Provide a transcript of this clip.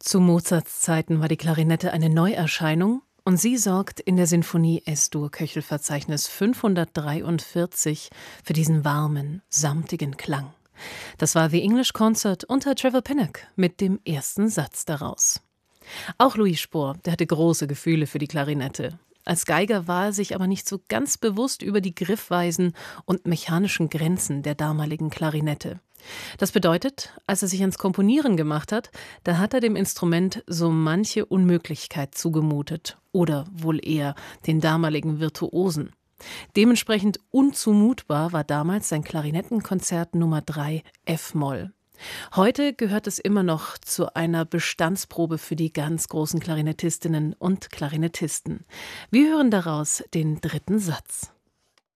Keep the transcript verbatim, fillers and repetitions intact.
Zu Mozarts Zeiten war die Klarinette eine Neuerscheinung und sie sorgt in der Sinfonie Es-Dur-Köchelverzeichnis fünfhundertdreiundvierzig für diesen warmen, samtigen Klang. Das war The English Concert unter Trevor Pinnock mit dem ersten Satz daraus. Auch Louis Spohr, der hatte große Gefühle für die Klarinette. Als Geiger war er sich aber nicht so ganz bewusst über die Griffweisen und mechanischen Grenzen der damaligen Klarinette. Das bedeutet, als er sich ans Komponieren gemacht hat, da hat er dem Instrument so manche Unmöglichkeit zugemutet oder wohl eher den damaligen Virtuosen. Dementsprechend unzumutbar war damals sein Klarinettenkonzert Nummer drei F-Moll. Heute gehört es immer noch zu einer Bestandsprobe für die ganz großen Klarinettistinnen und Klarinettisten. Wir hören daraus den dritten Satz.